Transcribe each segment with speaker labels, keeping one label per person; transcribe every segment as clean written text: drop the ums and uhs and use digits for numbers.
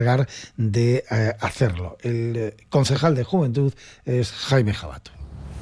Speaker 1: de hacerlo. El concejal de Juventud es Jaime Jabato.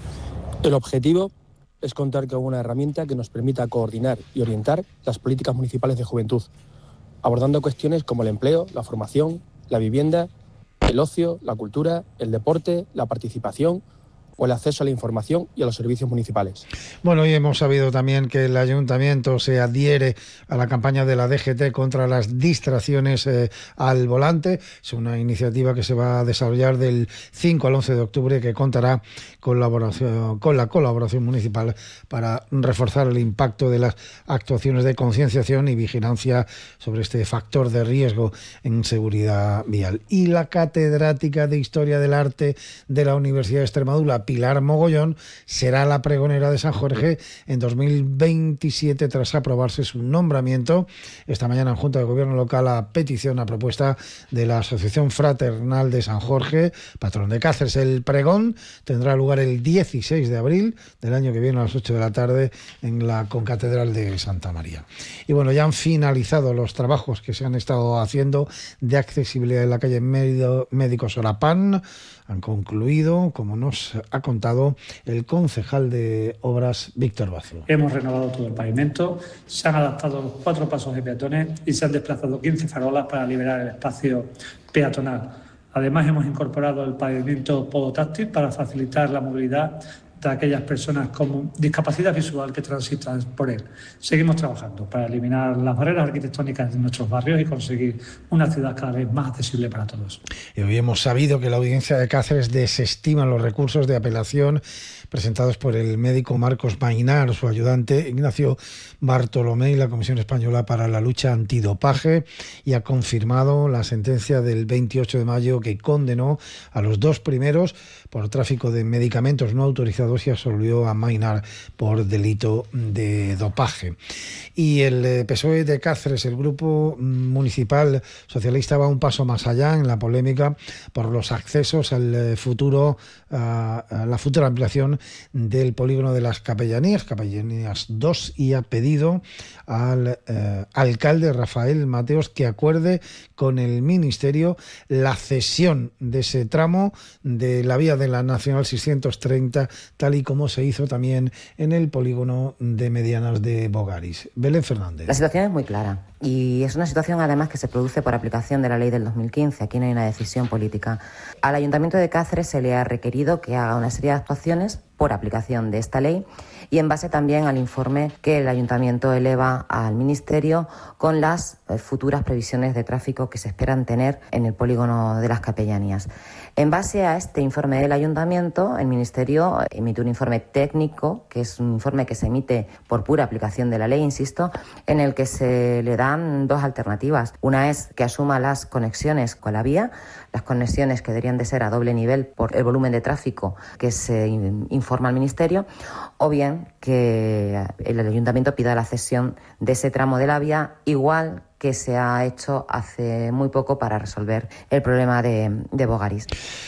Speaker 2: El objetivo es contar con una herramienta que nos permita coordinar y orientar las políticas municipales de juventud, abordando cuestiones como el empleo, la formación, la vivienda, el ocio, la cultura, el deporte, la participación o el acceso a la información y a los servicios municipales.
Speaker 1: Bueno, hoy hemos sabido también que el Ayuntamiento se adhiere a la campaña de la DGT contra las distracciones al volante. Es una iniciativa que se va a desarrollar del 5 al 11 de octubre que contará con la colaboración municipal para reforzar el impacto de las actuaciones de concienciación y vigilancia sobre este factor de riesgo en seguridad vial. Y la catedrática de Historia del Arte de la Universidad de Extremadura, Pilar Mogollón, será la pregonera de San Jorge en 2027 tras aprobarse su nombramiento esta mañana en Junta de Gobierno local a propuesta de la Asociación Fraternal de San Jorge, patrón de Cáceres. El pregón tendrá lugar el 16 de abril del año que viene a las 8 de la tarde en la Concatedral de Santa María. Y bueno, ya han finalizado los trabajos que se han estado haciendo de accesibilidad en la calle Médico Solapán. Han concluido, como nos ha contado el concejal de Obras, Víctor Bazo.
Speaker 3: Hemos renovado todo el pavimento, se han adaptado los 4 pasos de peatones y se han desplazado 15 farolas para liberar el espacio peatonal. Además, hemos incorporado el pavimento podotáctil para facilitar la movilidad de aquellas personas con discapacidad visual que transitan por él. Seguimos trabajando para eliminar las barreras arquitectónicas de nuestros barrios y conseguir una ciudad cada vez más accesible para todos.
Speaker 1: Y hoy hemos sabido que la Audiencia de Cáceres desestima los recursos de apelación presentados por el médico Marcos Mainar, su ayudante Ignacio Bartolomé y la Comisión Española para la Lucha Antidopaje, y ha confirmado la sentencia del 28 de mayo que condenó a los 2 primeros por tráfico de medicamentos no autorizados y absolvió a Mainar por delito de dopaje. Y el PSOE de Cáceres, el grupo municipal socialista, va un paso más allá en la polémica por los accesos a la futura ampliación del polígono de las Capellanías 2, y ha pedido al alcalde Rafael Mateos que acuerde con el Ministerio la cesión de ese tramo de la vía de la Nacional 630, tal y como se hizo también en el polígono de Medianas de Bogaris. Belén Fernández.
Speaker 4: La situación es muy clara y es una situación además que se produce por aplicación de la ley del 2015. Aquí no hay una decisión política. Al Ayuntamiento de Cáceres se le ha requerido que haga una serie de actuaciones por aplicación de esta ley y en base también al informe que el Ayuntamiento eleva al Ministerio con las futuras previsiones de tráfico que se esperan tener en el polígono de las Capellanías. En base a este informe del Ayuntamiento, el Ministerio emite un informe técnico, que es un informe que se emite por pura aplicación de la ley, insisto, en el que se le dan 2 alternativas. Una es que asuma las conexiones con la vía, las conexiones que deberían de ser a doble nivel por el volumen de tráfico que se informa al Ministerio, o bien que el Ayuntamiento pida la cesión de ese tramo de la vía, igual que se ha hecho hace muy poco para resolver el problema de Bogaris.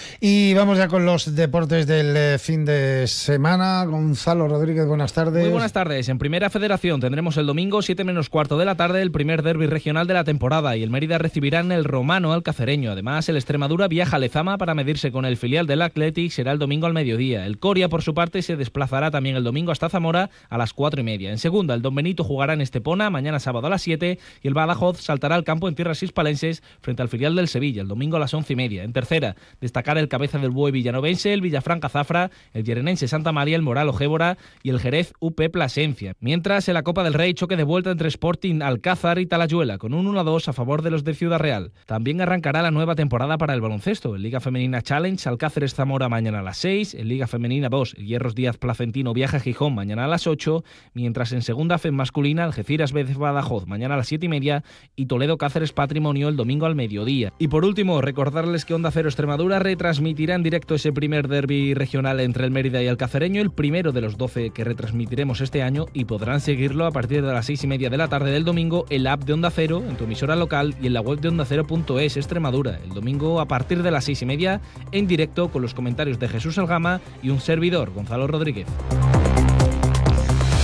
Speaker 1: Y vamos ya con los deportes del fin de semana. Gonzalo Rodríguez, buenas tardes.
Speaker 5: Muy buenas tardes. En Primera Federación tendremos el domingo 7 menos cuarto de la tarde el primer derbi regional de la temporada y el Mérida recibirá en el Romano al Cacereño. Además, el Extremadura viaja a Lezama para medirse con el filial del Athletic, será el domingo al mediodía. El Coria, por su parte, se desplazará también el domingo hasta Zamora a las 4:30. En segunda, el Don Benito jugará en Estepona mañana sábado a las 7 y el Badajoz saltará al campo en tierras hispalenses frente al filial del Sevilla el domingo a las 11:30. En tercera, destacar el cabeza del Buey villanovense, el Villafranca Zafra, el Llerenense Santa María, el Moral Ojébora y el Jerez UP Plasencia. Mientras, en la Copa del Rey, choque de vuelta entre Sporting Alcázar y Talayuela, con un 1-2 a favor de los de Ciudad Real. También arrancará la nueva temporada para el baloncesto. En Liga Femenina Challenge, Alcáceres Zamora mañana a las 6, en Liga Femenina 2, el Hierros Díaz Placentino viaja a Gijón mañana a las 8, mientras en segunda FEM masculina, Algeciras Vélez Badajoz mañana a las 7:30 y Toledo Cáceres Patrimonio el domingo al mediodía. Y por último, recordarles que Onda Cero Extremadura retransmitirá en directo ese primer derbi regional entre el Mérida y el Cacereño, el primero de los 12 que retransmitiremos este año, y podrán seguirlo a partir de las 6:30 de la tarde del domingo en la app de Onda Cero, en tu emisora local y en la web de ondacero.es Extremadura. El domingo a partir de las 6:30 en directo con los comentarios de Jesús Elgama y un servidor, Gonzalo Rodríguez.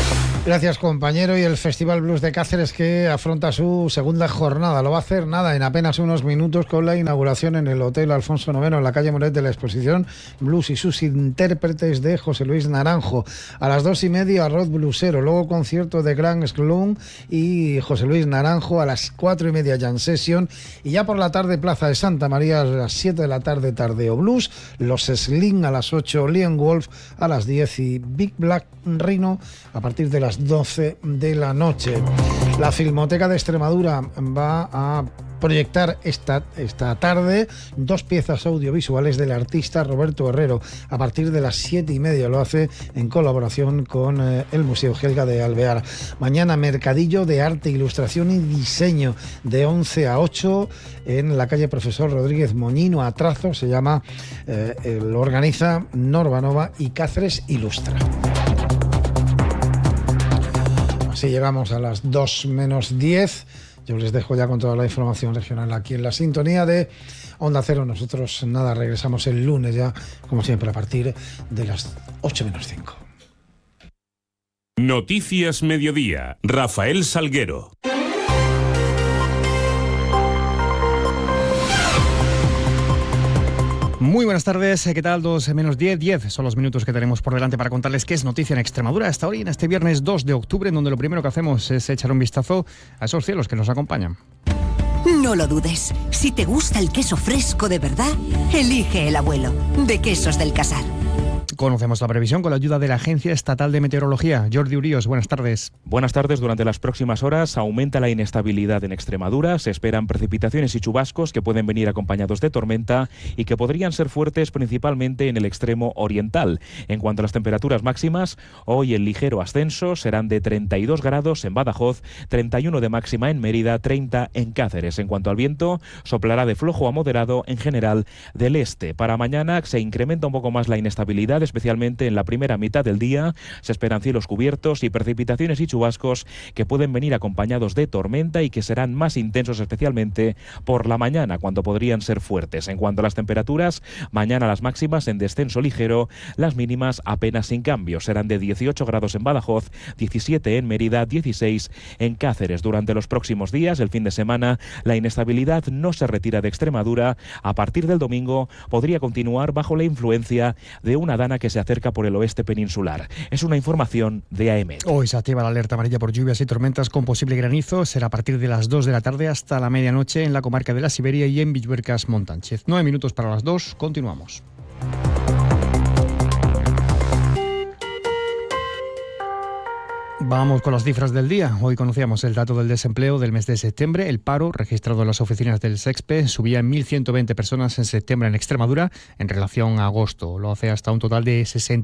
Speaker 1: Gracias, compañero. Y el Festival Blues de Cáceres, que afronta su segunda jornada, lo va a hacer en apenas unos minutos, con la inauguración en el Hotel Alfonso IX, en la calle Moret, de la exposición Blues y sus intérpretes de José Luis Naranjo. A las 2:30, Arroz Bluesero, luego concierto de Gran Sklum y José Luis Naranjo. A las 4:30, Jam Session, y ya por la tarde, Plaza de Santa María, a las 7 de la tarde, Tardeo Blues, los Sling a las 8, Liam Wolf a las 10 y Big Black Rhino a partir de las 12 de la noche. La Filmoteca de Extremadura va a proyectar esta tarde 2 piezas audiovisuales del artista Roberto Herrero a partir de las 7:30. Lo hace en colaboración con el Museo Gelga de Alvear. Mañana, Mercadillo de Arte, Ilustración y Diseño, de 11 a 8 en la calle Profesor Rodríguez Moñino, Atrazo. Se llama, lo organiza Norba Nova y Cáceres Ilustra. Así llegamos a las 2:10. Yo les dejo ya con toda la información regional aquí en la sintonía de Onda Cero. Nosotros regresamos el lunes ya, como siempre, a partir de las 8:05.
Speaker 6: Noticias Mediodía, Rafael Salguero.
Speaker 7: Muy buenas tardes, ¿qué tal? 2:10, 10 son los minutos que tenemos por delante para contarles qué es noticia en Extremadura hasta hoy, en este viernes 2 de octubre, en donde lo primero que hacemos es echar un vistazo a esos cielos que nos acompañan.
Speaker 8: No lo dudes, si te gusta el queso fresco de verdad, elige el Abuelo, de Quesos del Casar.
Speaker 7: Conocemos la previsión con la ayuda de la Agencia Estatal de Meteorología. Jordi Uríos, buenas tardes.
Speaker 9: Buenas tardes. Durante las próximas horas aumenta la inestabilidad en Extremadura. Se esperan precipitaciones y chubascos que pueden venir acompañados de tormenta y que podrían ser fuertes principalmente en el extremo oriental. En cuanto a las temperaturas máximas, hoy el ligero ascenso serán de 32 grados en Badajoz, 31 de máxima en Mérida, 30 en Cáceres. En cuanto al viento, soplará de flojo a moderado en general del este. Para mañana se incrementa un poco más la inestabilidad, especialmente en la primera mitad del día. Se esperan cielos cubiertos y precipitaciones y chubascos que pueden venir acompañados de tormenta y que serán más intensos, especialmente por la mañana, cuando podrían ser fuertes. En cuanto a las temperaturas, mañana las máximas en descenso ligero, las mínimas apenas sin cambio. Serán de 18 grados en Badajoz, 17 en Mérida, 16 en Cáceres. Durante los próximos días, el fin de semana, la inestabilidad no se retira de Extremadura. A partir del domingo podría continuar bajo la influencia de una dana que se acerca por el oeste peninsular. Es una información de AEMET.
Speaker 7: Hoy se activa la alerta amarilla por lluvias y tormentas con posible granizo. Será a partir de las 2 de la tarde hasta la medianoche en la comarca de la Siberia y en Villuercas, Montánchez. 9 minutos para las 2. Continuamos. Vamos con las cifras del día. Hoy conocíamos el dato del desempleo del mes de septiembre. El paro registrado en las oficinas del SEXPE subía en 1.120 personas en septiembre en Extremadura en relación a agosto. Lo hace hasta un total de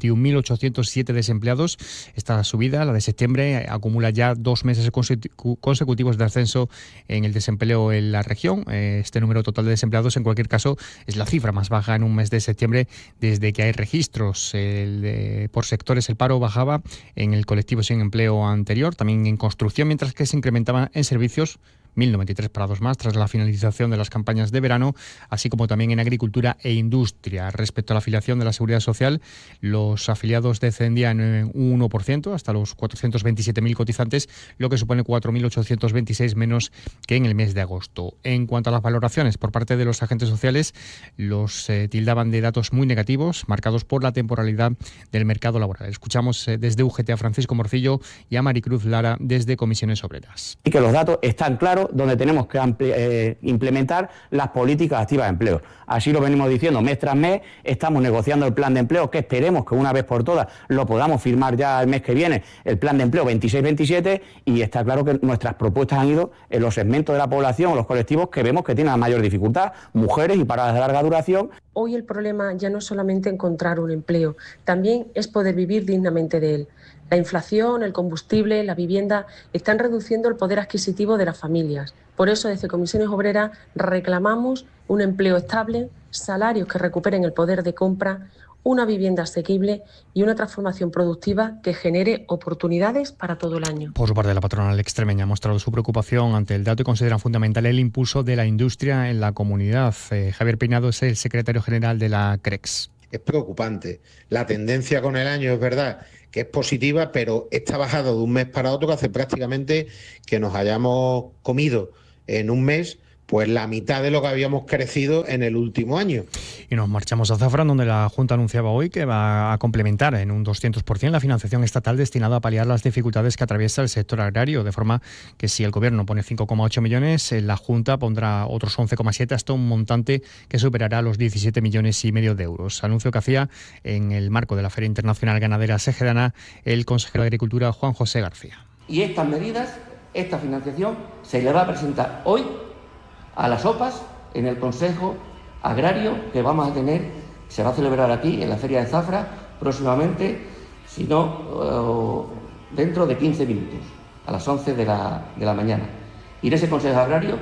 Speaker 7: 61.807 desempleados. Esta subida, la de septiembre, acumula ya 2 meses consecutivos de ascenso en el desempleo en la región. Este número total de desempleados, en cualquier caso, es la cifra más baja en un mes de septiembre desde que hay registros. Por sectores, el paro bajaba en el colectivo sin empleo anterior, también en construcción, mientras que se incrementaba en servicios, 1.093 parados más tras la finalización de las campañas de verano, así como también en agricultura e industria. Respecto a la afiliación de la Seguridad Social, los afiliados descendían en un 1% hasta los 427.000 cotizantes, lo que supone 4.826 menos que en el mes de agosto. En cuanto a las valoraciones por parte de los agentes sociales, los tildaban de datos muy negativos, marcados por la temporalidad del mercado laboral. Escuchamos desde UGT a Francisco Morcillo y a Maricruz Lara desde Comisiones Obreras.
Speaker 10: Y que los datos están claros, donde tenemos que implementar las políticas activas de empleo. Así lo venimos diciendo mes tras mes. Estamos negociando el plan de empleo, que esperemos que una vez por todas lo podamos firmar ya el mes que viene, el plan de empleo 26-27, y está claro que nuestras propuestas han ido en los segmentos de la población o los colectivos que vemos que tienen la mayor dificultad, mujeres y paradas de larga duración.
Speaker 11: Hoy el problema ya no es solamente encontrar un empleo, también es poder vivir dignamente de él. La inflación, el combustible, la vivienda están reduciendo el poder adquisitivo de las familias. Por eso, desde Comisiones Obreras reclamamos un empleo estable, salarios que recuperen el poder de compra, una vivienda asequible y una transformación productiva que genere oportunidades para todo el año.
Speaker 7: Por su parte, la patronal extremeña ha mostrado su preocupación ante el dato y consideran fundamental el impulso de la industria en la comunidad. Javier Peinado es el secretario general de la CREX.
Speaker 12: es preocupante. La tendencia con el año es verdad que es positiva, pero esta bajada de un mes para otro hace prácticamente que nos hayamos comido en un mes pues la mitad de lo que habíamos crecido en el último año.
Speaker 7: Y nos marchamos a Zafra, donde la Junta anunciaba hoy que va a complementar en un 200% la financiación estatal destinada a paliar las dificultades que atraviesa el sector agrario, de forma que si el Gobierno pone 5,8 millones, la Junta pondrá otros 11,7 hasta un montante que superará los 17,5 millones de euros. Anuncio que hacía en el marco de la Feria Internacional Ganadera Segedana el consejero de Agricultura, Juan José García.
Speaker 13: Y estas medidas, esta financiación, se le va a presentar hoy a las OPAs en el Consejo Agrario que vamos a tener, se va a celebrar aquí en la Feria de Zafra próximamente, si no dentro de 15 minutos, a las 11 de la mañana. Y en ese Consejo Agrario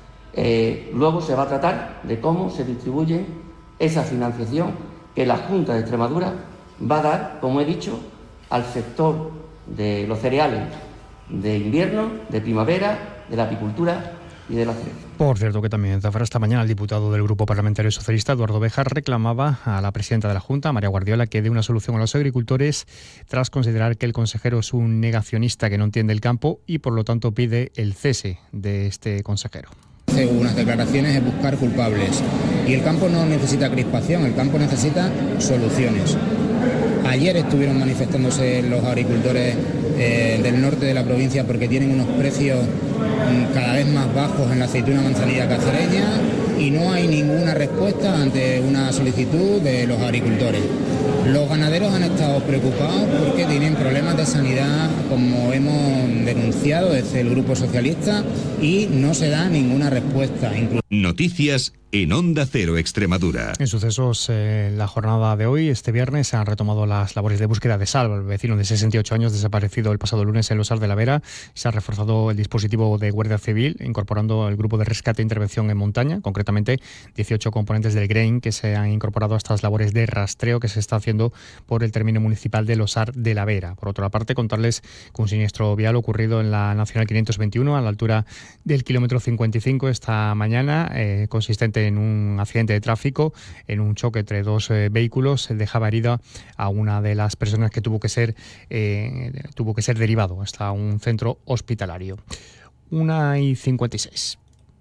Speaker 13: luego se va a tratar de cómo se distribuye esa financiación que la Junta de Extremadura va a dar, como he dicho, al sector de los cereales de invierno, de primavera, de la apicultura y de la cereza.
Speaker 7: Por cierto que también en Zafra esta mañana el diputado del Grupo Parlamentario Socialista, Eduardo Béjar, reclamaba a la presidenta de la Junta, María Guardiola, que dé una solución a los agricultores tras considerar que el consejero es un negacionista que no entiende el campo y por lo tanto pide el cese de este consejero.
Speaker 14: Hace unas declaraciones es buscar culpables y el campo no necesita crispación, el campo necesita soluciones. Ayer estuvieron manifestándose los agricultores del norte de la provincia porque tienen unos precios cada vez más bajos en la aceituna manzanilla cacereña y no hay ninguna respuesta ante una solicitud de los agricultores. Los ganaderos han estado preocupados porque tienen problemas de sanidad, como hemos denunciado desde el Grupo Socialista, y no se da ninguna respuesta.
Speaker 15: Noticias en Onda Cero Extremadura.
Speaker 7: En sucesos, la jornada de hoy, este viernes, se han retomado las labores de búsqueda de Salva, el vecino de 68 años desaparecido el pasado lunes en Losar de la Vera. Se ha reforzado el dispositivo de Guardia Civil, incorporando el grupo de rescate e intervención en montaña, concretamente 18 componentes del GREIN que se han incorporado a estas labores de rastreo que se está haciendo por el término municipal de Losar de la Vera. Por otra parte, contarles que un siniestro vial ocurrido en la Nacional 521 a la altura del kilómetro 55 esta mañana, consistente en un accidente de tráfico, en un choque entre dos vehículos, dejaba herida a una de las personas que tuvo que ser derivado hasta un centro hospitalario. 1:56.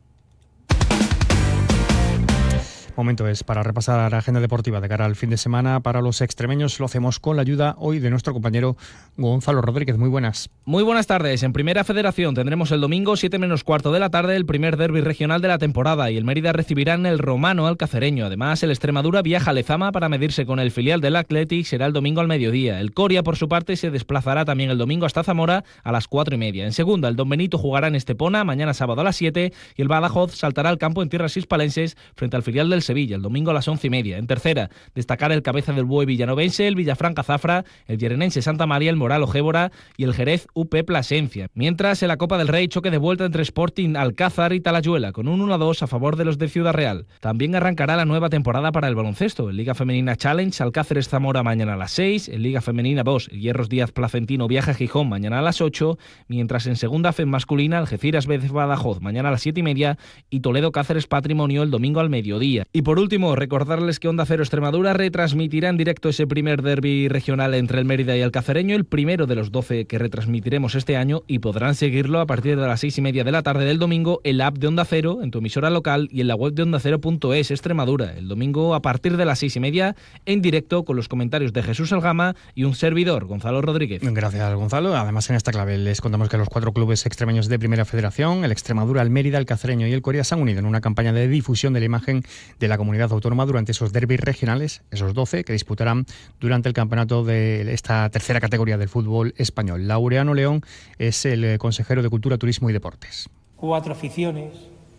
Speaker 7: Momento es para repasar la agenda deportiva de cara al fin de semana para los extremeños. Lo hacemos con la ayuda hoy de nuestro compañero Gonzalo Rodríguez. Muy buenas.
Speaker 5: Muy buenas tardes. En Primera Federación tendremos el domingo 7:15 de la tarde el primer derbi regional de la temporada y el Mérida recibirá en el Romano al Cacereño. Además, el Extremadura viaja a Lezama para medirse con el filial del Athletic. Será el domingo al mediodía. El Coria, por su parte, se desplazará también el domingo hasta Zamora a las 4:30. En segunda, el Don Benito jugará en Estepona mañana sábado a las 7 y el Badajoz saltará al campo en tierras hispalenses frente al filial del Sevilla el domingo a las 11:30. En tercera, destacar el Cabeza del Buey villanovense, el Villafranca Zafra, el Llerenense Santa María, el Moral Ojébora y el Jerez UP Plasencia. Mientras, en la Copa del Rey, choque de vuelta entre Sporting Alcázar y Talayuela, con un 1-2 a favor de los de Ciudad Real. También arrancará la nueva temporada para el baloncesto. En Liga Femenina Challenge, Alcáceres Zamora mañana a las 6. En Liga Femenina 2, el Hierros Díaz Placentino viaja a Gijón mañana a las 8. Mientras en segunda FEM masculina, Algeciras Badajoz mañana a las 7:30 y Toledo Cáceres Patrimonio el domingo al mediodía. Y por último, recordarles que Onda Cero Extremadura retransmitirá en directo ese primer derbi regional entre el Mérida y el Cacereño, el primero de los 12 que retransmitiremos este año, y podrán seguirlo a partir de las 6:30 de la tarde del domingo en la app de Onda Cero, en tu emisora local y en la web de ondacero.es Extremadura. El domingo a partir de las 6:30 en directo con los comentarios de Jesús Algama y un servidor, Gonzalo Rodríguez.
Speaker 7: Gracias, Gonzalo. Además, en esta clave les contamos que los 4 clubes extremeños de Primera Federación, el Extremadura, el Mérida, el Cacereño y el Coria, se han unido en una campaña de difusión de la imagen de la comunidad autónoma durante esos derbis regionales, esos 12 que disputarán durante el campeonato de esta tercera categoría del fútbol español. Laureano León es el consejero de Cultura, Turismo y Deportes.
Speaker 16: 4 aficiones,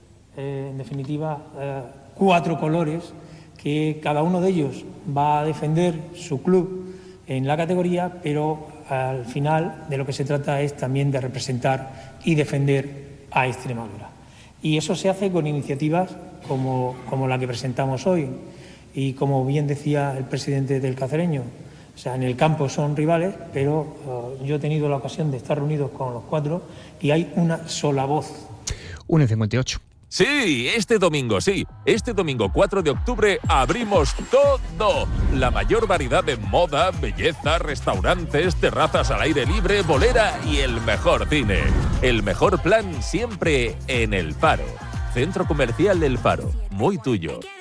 Speaker 16: en definitiva 4 colores, que cada uno de ellos va a defender su club en la categoría, pero al final de lo que se trata es también de representar y defender a Extremadura. Y eso se hace con iniciativas como la que presentamos hoy. Y como bien decía el presidente del Cacereño, o sea, en el campo son rivales, pero yo he tenido la ocasión de estar reunidos con los 4 y hay una sola voz.
Speaker 7: 1:58.
Speaker 17: Sí, este domingo 4 de octubre abrimos todo. La mayor variedad de moda, belleza, restaurantes, terrazas al aire libre, bolera y el mejor cine. El mejor plan siempre en El Faro. Centro Comercial El Faro, muy tuyo.